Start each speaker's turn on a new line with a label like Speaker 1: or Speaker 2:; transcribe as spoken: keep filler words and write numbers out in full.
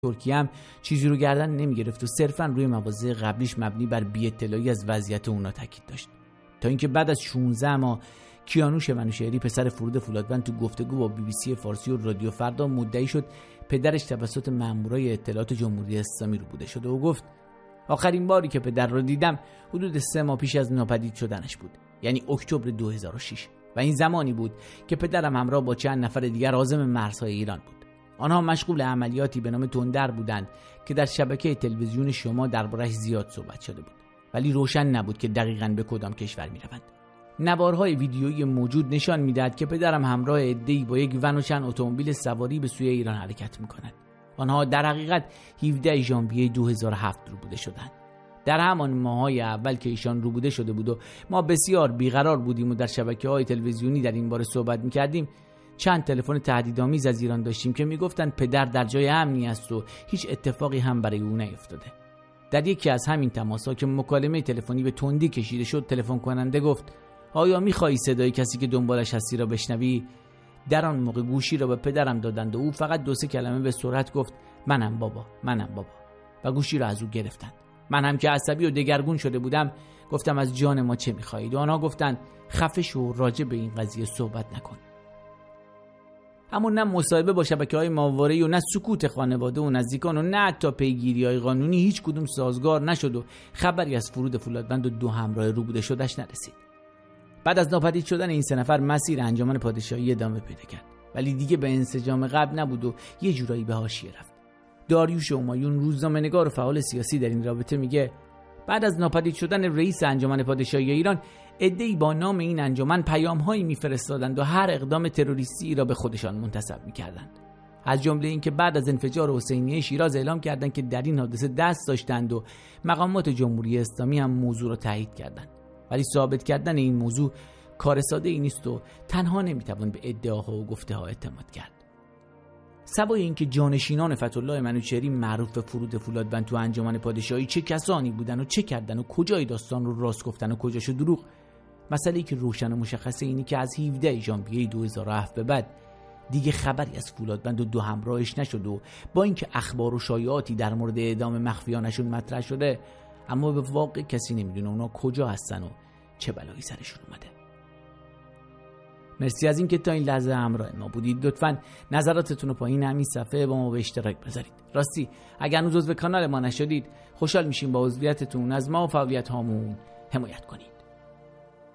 Speaker 1: ترکیه هم چیزی رو گردن نمیگرفت و صرفا روی مواضع قبلیش مبنی بر بی‌اطلاعی از وضعیت اونا تاکید داشت. تا اینکه بعد از شانزده ماه کیانوش منوشهری پسر فرود فولادوند تو گفتگو با بی بی سی فارسی و رادیو فردا مدعی شد پدرش توسط مامورای اطلاعات جمهوری اسلامی رو بوده شده و گفت آخرین باری که پدر رو دیدم حدود سه ماه پیش از ناپدید شدنش بود، یعنی اکتبر دو هزار و شش، و این زمانی بود که پدرم همراه با چند نفر دیگر عازم مرزهای ایران بود. آنها مشغول عملیاتی به نام تندر بودند که در شبکه تلویزیون شما درباره‌اش زیاد صحبت شده بود، ولی روشن نبود که دقیقاً به کدام کشور می‌روند. نوارهای ویدیویی موجود نشان می‌دهد که پدرم همراه عده‌ای با یک ون و چند اتومبیل سواری به سوی ایران حرکت می‌کند. آنها در حقیقت هفدهم ژانویه دو هزار و هفت رو بوده شدند. در همان ماه‌های اول که ایشان رو بوده شده بود و ما بسیار بیقرار بودیم و در شبکه‌های تلویزیونی در این باره صحبت می‌کردیم، چند تلفن تهدیدآمیز از ایران داشتیم که میگفتند پدر در جای امنی است و هیچ اتفاقی هم برای او نیفتاده. در یکی از همین تماس‌ها که مکالمه تلفنی به تندی کشیده شد، تلفن کننده گفت آیا می‌خواهی صدای کسی که دنبالش هستی را بشنوی؟ در آن موقع گوشی را به پدرم دادند و او فقط دو سه کلمه به سرعت گفت منم بابا، منم بابا، و گوشی را از او گرفتند. من هم که عصبی و دگرگون شده بودم گفتم از جان ما چه می‌خواهید؟ و آنها گفتند خفه شو، راجع به این قضیه صحبت نکن. اما نه مصاحبه با شبکه‌های ماهواره‌ای و نه سکوت خانواده و نزدیکان و نه حتی پیگیری‌های قانونی هیچ کدوم سازگار نشد و خبری از فرود فولادوند و دو همراه رو بوده شده‌اش نرسید. بعد از ناپدید شدن این سه نفر مسیر انجمن پادشاهی ادامه پیدا کرد، ولی دیگه به انسجام قبل نبود و یه جورایی به حاشیه رفت. داریوش همایون، روزنامه‌نگار و فعال سیاسی، در این رابطه میگه بعد از ناپدید شدن رئیس انجمن پادشاهی ایران، عده‌ای با نام این انجمن پیام‌هایی می‌فرستادند و هر اقدام تروریستی را به خودشان منتسب می‌کردند. از جمله اینکه بعد از انفجار حسینیه شیراز اعلام کردند که در این حادثه دست داشتند و مقامات جمهوری اسلامی هم موضوع را تایید کردند. ولی ثابت کردن این موضوع کار ساده‌ای نیست و تنها نمی‌توان به ادعاها و گفته‌ها اعتماد کرد. سوای اینکه جانشینان فتح‌الله منوچهری معروف به فرود فولادوند تو انجمن پادشاهی چه کسانی بودن و چه کردن و کجای داستان رو راست گفتن و کجاشو دروغ، مسئله‌ای که روشن و مشخصه اینی که از هفدهم ژانویه دو هزار و هفت به بعد دیگه خبری از فولادوند و دو همراهش نشد و با اینکه اخبار و شایعاتی در مورد اعدام مخفیانشون مطرح شده، اما به واقع کسی نمیدونه اونا کجا هستن و چه بلایی سرشون اومده. مرسی از اینکه تا این لحظه همراه ما بودید. لطفاً نظراتتون رو پایین همین صفحه با ما به اشتراک بذارید. راستی اگر هنوز عضو کانال ما نشدید، خوشحال میشیم با عضویتتون از ما و فعالیت هامون حمایت کنید.